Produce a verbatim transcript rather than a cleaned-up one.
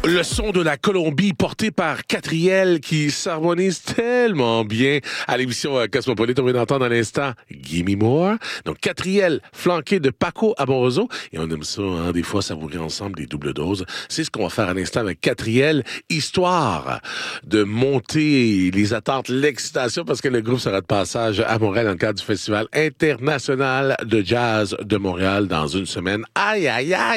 Le son de la Colombie porté par Catriel qui s'harmonise tellement bien à l'émission Cosmopolite. On vient d'entendre à l'instant Gimme More. Donc Catriel flanqué de Paco Amoroso. Et on aime ça, hein, des fois savourer ensemble des doubles doses. C'est ce qu'on va faire à l'instant avec Catriel, histoire de monter les attentes, l'excitation, parce que le groupe sera de passage à Montréal dans le cadre du Festival international de jazz de Montréal dans une semaine. Aïe, aïe, aïe!